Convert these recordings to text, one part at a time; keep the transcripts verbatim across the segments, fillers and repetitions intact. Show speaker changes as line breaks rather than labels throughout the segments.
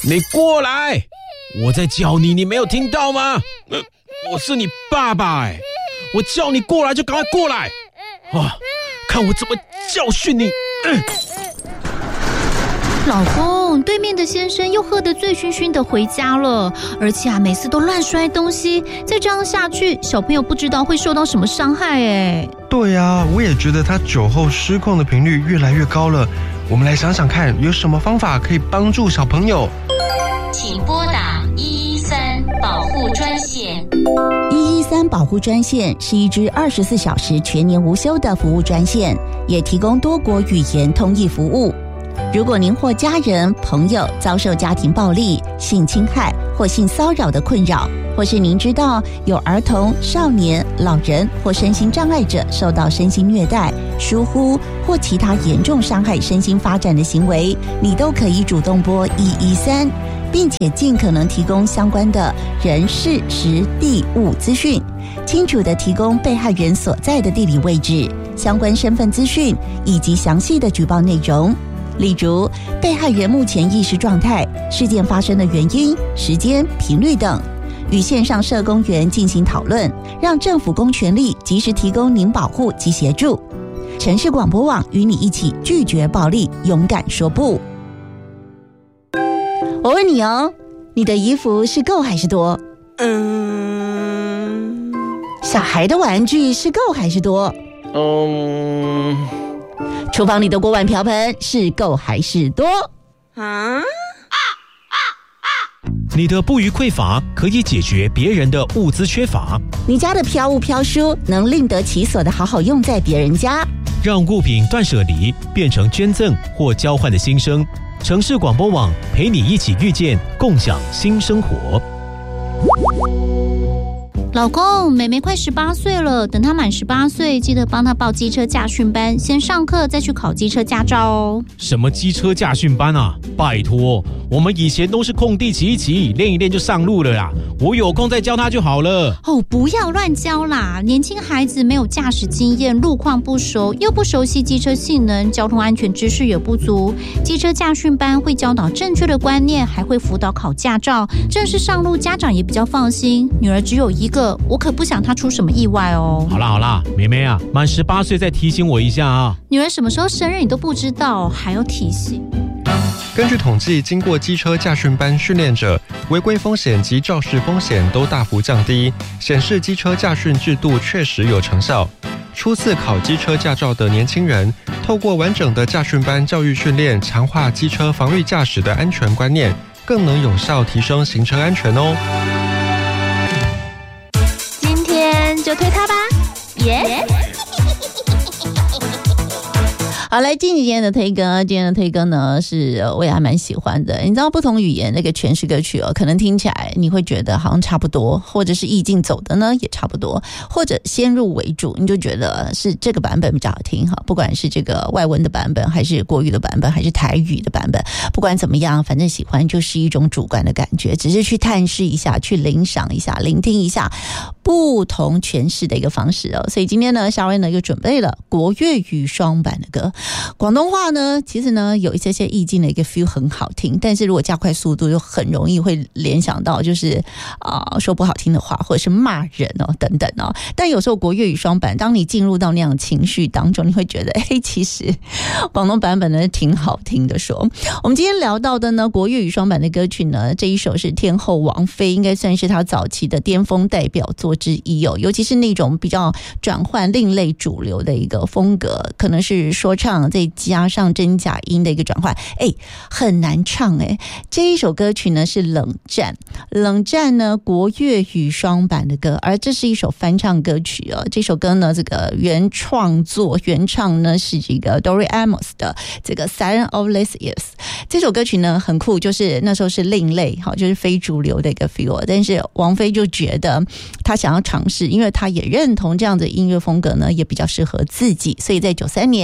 你过来！我在叫你，你没有听到吗？呃、我是你爸爸哎，我叫你过来就赶快过来！啊，看我怎么教训你！嗯、
老公，对面的先生又喝得醉醺醺的回家了，而且啊，每次都乱摔东西，再这样下去，小朋友不知道会受到什么伤害哎。
对啊，我也觉得他酒后失控的频率越来越高了。我们来想想看，有什么方法可以帮助小朋友？
请拨打一一三保护专线。
一一三保护专线是一支二十四小时全年无休的服务专线，也提供多国语言通译服务。如果您或家人、朋友遭受家庭暴力、性侵害或性骚扰的困扰，或是您知道有儿童、少年、老人或身心障碍者受到身心虐待、疏忽或其他严重伤害身心发展的行为，你都可以主动拨一一三，并且尽可能提供相关的人事时地物资讯，清楚地提供被害人所在的地理位置、相关身份资讯以及详细的举报内容。例如，被害人目前意识状态、事件发生的原因、时间、频率等，与线上社工员进行讨论，让政府公权力及时提供您保护及协助。城市广播网与你一起拒绝暴力，勇敢说不。我问你哦，你的衣服是够还是多？
嗯，
小孩的玩具是够还是多？
嗯，
厨房里的锅碗瓢盆是够还是多？
啊？
你的不虞匮乏可以解决别人的物资缺乏，
你家的飘物飘书能另得其所的好好用在别人家，
让物品断舍离变成捐赠或交换的新生。城市广播网陪你一起遇见，共享新生活。
老公，妹妹快十八岁了，等她满十八岁，记得帮她报机车驾训班，先上课再去考机车驾照哦。
什么机车驾训班啊？拜托，我们以前都是空地骑一骑，练一练就上路了啦。我有空再教她就好了。
哦，不要乱教啦！年轻孩子没有驾驶经验，路况不熟，又不熟悉机车性能，交通安全知识也不足。机车驾训班会教导正确的观念，还会辅导考驾照，正式上路，家长也比较放心。女儿只有一个。我可不想她出什么意外哦。
好啦好啦，妹妹啊，满十八岁再提醒我一下啊。
女儿什么时候生日你都不知道，还要提醒。
根据统计，经过机车驾训班训练者，违规风险及肇事风险都大幅降低，显示机车驾训制度确实有成效。初次考机车驾照的年轻人，透过完整的驾训班教育训练，强化机车防御驾驶的安全观念，更能有效提升行车安全哦。
就推他吧，耶、yeah ！
好，来进今天的推歌。今天的推歌呢，是我也还蛮喜欢的。你知道不同语言那个诠释歌曲哦，可能听起来你会觉得好像差不多，或者是意境走的呢也差不多，或者先入为主，你就觉得是这个版本比较好听哈。不管是这个外文的版本，还是国语的版本，还是台语的版本，不管怎么样，反正喜欢就是一种主观的感觉，只是去探视一下，去领赏一下，聆听一下不同诠释的一个方式哦。所以今天呢，夏薇呢又准备了国粤语双版的歌。广东话呢，其实呢有一些些意境的一个 feel 很好听，但是如果加快速度，又很容易会联想到就是啊、呃、说不好听的话，或者是骂人哦等等哦。但有时候国粤语双版，当你进入到那样的情绪当中，你会觉得，哎，其实广东版本呢挺好听的说。我们今天聊到的呢，国粤语双版的歌曲呢，这一首是天后王菲，应该算是她早期的巅峰代表作之一哦。尤其是那种比较转换另类主流的一个风格，可能是说唱再加上真假音的一个转换，哎，很难唱哎。这一首歌曲呢是冷战，冷战呢国粤语双版的歌，而这是一首翻唱歌曲哦。这首歌呢，这个原创作原唱呢是这个 Dory Amos 的这个 Silent of This Is。这首歌曲呢很酷，就是那时候是另类，好，就是非主流的一个 feel。但是王菲就觉得她想要尝试，因为她也认同这样的音乐风格呢也比较适合自己，所以在九三年所发行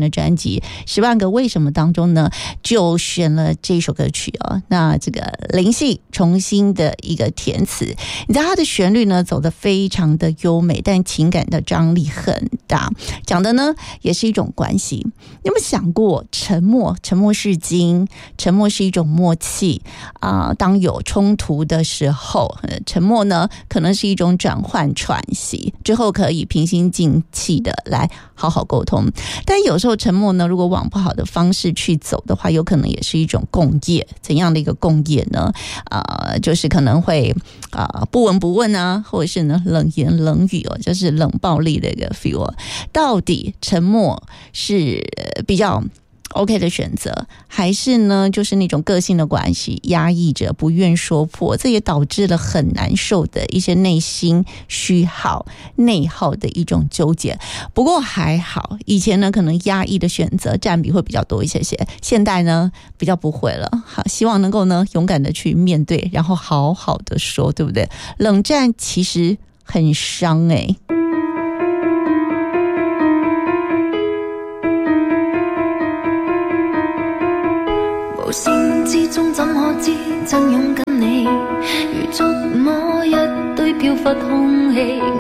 的专辑《十万个为什么》当中呢，就选了这首歌曲哦。那这个林夕重新的一个填词，你知道它的旋律呢走得非常的优美，但情感的张力很大，讲的呢也是一种关系。你有没有想过，沉默，沉默是金，沉默是一种默契啊、呃。当有冲突的时候，呃、沉默呢可能是一种转换喘息，之后可以平心静气的来好好沟通。但有时候沉默呢，如果往不好的方式去走的话，有可能也是一种共业。怎样的一个共业呢？呃，就是可能会啊、呃、不闻不问啊，或者是呢冷言冷语哦，就是冷暴力的一个 feel。到底沉默是比较OK 的选择，还是呢就是那种个性的关系，压抑着不愿说破，这也导致了很难受的一些内心虚耗内耗的一种纠结。不过还好，以前呢可能压抑的选择占比会比较多一些些，现代呢比较不会了。好，希望能够呢勇敢的去面对，然后好好的说，对不对？冷战其实很伤哎、欸。
無聲之中怎可知真勇敢你如觸摸一堆飄忽空氣。